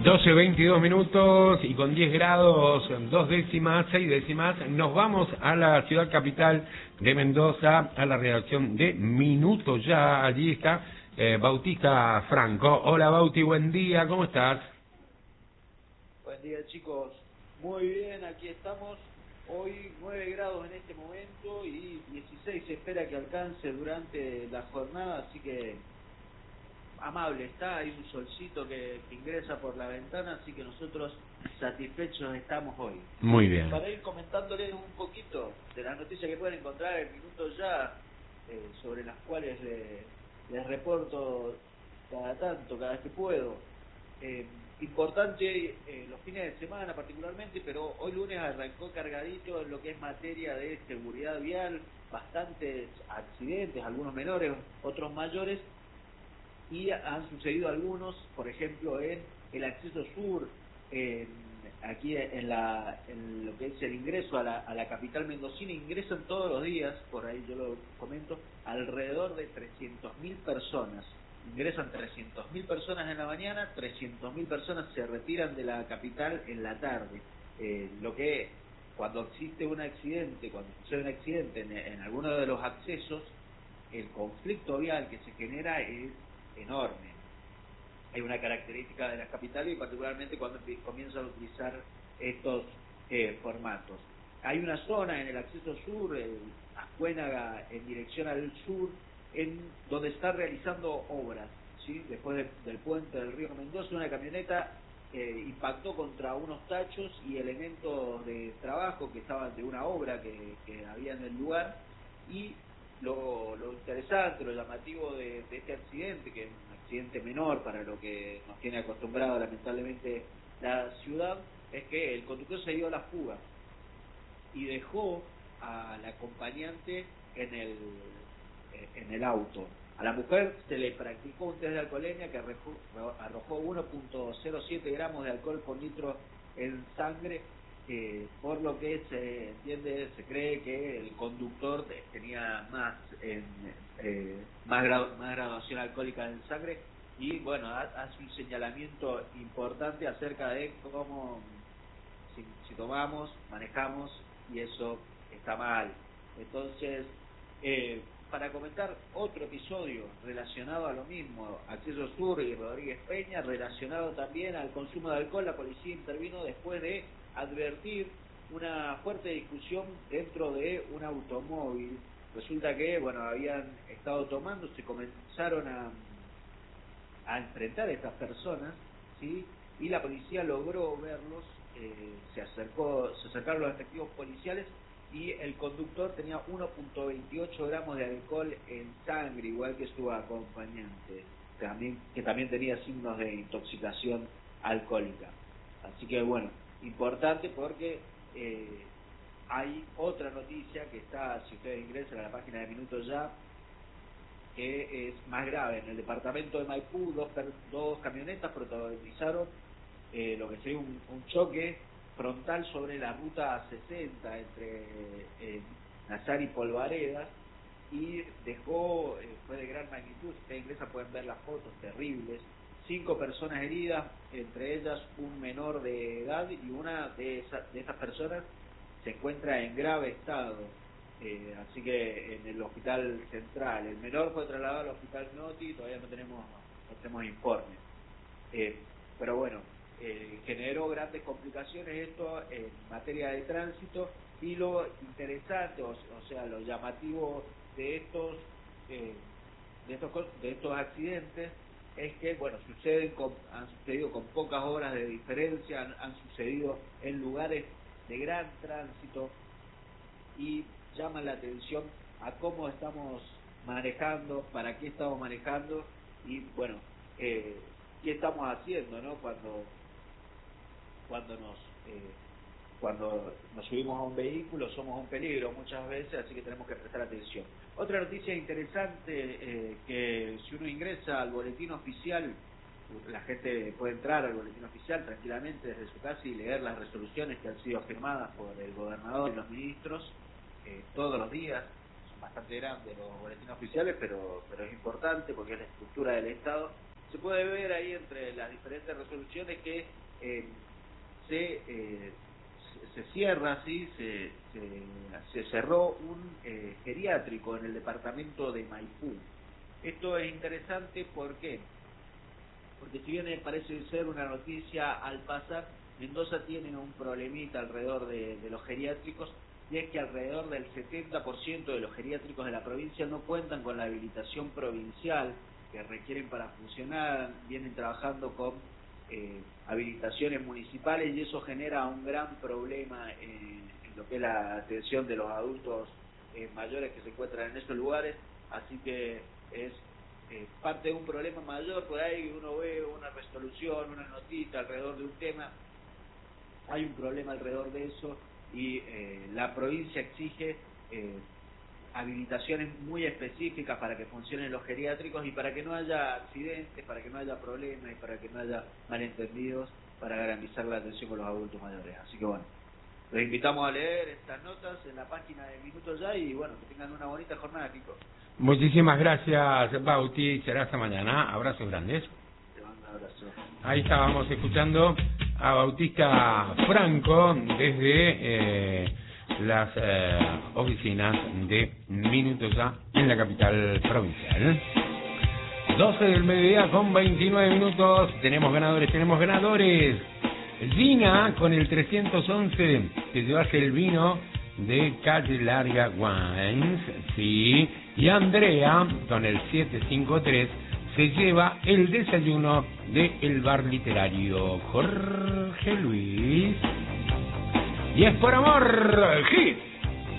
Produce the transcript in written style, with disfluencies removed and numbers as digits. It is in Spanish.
12:22 y con 10 grados, 2 décimas, 6 décimas, nos vamos a la ciudad capital de Mendoza, a la redacción de Minuto Ya. Allí está Bautista Franco. Hola Bauti, buen día, ¿cómo estás? Buen día chicos, muy bien, aquí estamos. Hoy 9 grados en este momento y 16 se espera que alcance durante la jornada, así que amable está, hay un solcito que ingresa por la ventana, así que nosotros satisfechos estamos hoy. Muy bien. Para ir comentándoles un poquito de las noticias que pueden encontrar en Minuto Ya, sobre las cuales les reporto cada tanto, cada vez que puedo. Importante los fines de semana particularmente, pero hoy lunes arrancó cargadito en lo que es materia de seguridad vial, bastantes accidentes, algunos menores, otros mayores, y han sucedido algunos, por ejemplo, en el acceso sur, aquí en lo que es el ingreso a la capital mendocina. Ingresan todos los días, por ahí yo lo comento, alrededor de 300.000 personas. Ingresan 300.000 personas en la mañana, 300.000 personas se retiran de la capital en la tarde. Lo que cuando existe un accidente, cuando sucede un accidente en alguno de los accesos, el conflicto vial que se genera es enorme. Hay una característica de las capitales y particularmente cuando comienzan a utilizar estos formatos. Hay una zona en el acceso sur, Ascuénaga en dirección al sur, donde está realizando obras, ¿sí? Después del puente del río Mendoza, una camioneta impactó contra unos tachos y elementos de trabajo que estaban de una obra que había en el lugar. Y lo interesante, lo llamativo de este accidente, que es un accidente menor para lo que nos tiene acostumbrado lamentablemente la ciudad, es que el conductor se dio a la fuga y dejó a la acompañante en el auto. A la mujer se le practicó un test de alcoholemia que arrojó 1.07 gramos de alcohol por litro en sangre, por lo que se cree que el conductor tenía más graduación alcohólica en sangre. Y bueno, hace un señalamiento importante acerca de cómo si tomamos, manejamos, y eso está mal. Entonces, para comentar otro episodio relacionado a lo mismo, Acceso Sur y Rodríguez Peña, relacionado también al consumo de alcohol, la policía intervino después de advertir una fuerte discusión dentro de un automóvil. Resulta que, bueno, habían estado tomando, se comenzaron a enfrentar a estas personas, ¿sí? Y la policía logró verlos, se acercaron los efectivos policiales y el conductor tenía 1.28 gramos de alcohol en sangre, igual que su acompañante, que también tenía signos de intoxicación alcohólica. Así que bueno, importante porque hay otra noticia que está, si ustedes ingresan a la página de Minuto Ya, que es más grave. En el departamento de Maipú, dos camionetas protagonizaron lo que sería un choque frontal sobre la ruta 60 entre Nazar y Polvaredas, y fue de gran magnitud. Si ustedes ingresan pueden ver las fotos terribles. 5 personas heridas, entre ellas un menor de edad, y una de estas personas se encuentra en grave estado. Así que en el hospital central. El menor fue trasladado al hospital Noti, todavía no tenemos informes. Pero bueno, generó grandes complicaciones esto en materia de tránsito. Y lo interesante, o sea, lo llamativo de estos accidentes es que, bueno, han sucedido con pocas horas de diferencia, han sucedido en lugares de gran tránsito, y llaman la atención a cómo estamos manejando, para qué estamos manejando, y bueno, qué estamos haciendo, ¿no? Cuando nos subimos a un vehículo somos un peligro muchas veces, así que tenemos que prestar atención. Otra noticia interesante, que si uno ingresa al boletín oficial, la gente puede entrar al boletín oficial tranquilamente desde su casa y leer las resoluciones que han sido firmadas por el gobernador y los ministros todos los días. Son bastante grandes los boletines oficiales, pero es importante porque es la estructura del Estado. se puede ver ahí entre las diferentes resoluciones que se cierra, ¿sí? se cerró un geriátrico en el departamento de Maipú. Esto es interesante, ¿por qué? Porque si bien parece ser una noticia al pasar, Mendoza tiene un problemita alrededor de los geriátricos, y es que alrededor del 70% de los geriátricos de la provincia no cuentan con la habilitación provincial que requieren para funcionar, vienen trabajando con habilitaciones municipales, y eso genera un gran problema en lo que es la atención de los adultos mayores que se encuentran en esos lugares. Así que es parte de un problema mayor. Por ahí uno ve una resolución, una notita alrededor de un tema, hay un problema alrededor de eso, y la provincia exige habilitaciones muy específicas para que funcionen los geriátricos y para que no haya accidentes, para que no haya problemas y para que no haya malentendidos, para garantizar la atención con los adultos mayores. Así que bueno, los invitamos a leer estas notas en la página de Minuto Ya, y bueno, que tengan una bonita jornada, Kiko. Muchísimas gracias, Bauti. Será hasta mañana. Abrazos grandes. Te mando un abrazo. Ahí estábamos escuchando a Bautista Franco desde las oficinas de Minuto Ya en la capital provincial. 12 del mediodía con 29 minutos. Tenemos ganadores. Gina con el 311 te llevas el vino de Calle Larga Wines, sí. Y Andrea con el 753 se lleva el desayuno de El Bar Literario Jorge Luis. Y es por amor, hit.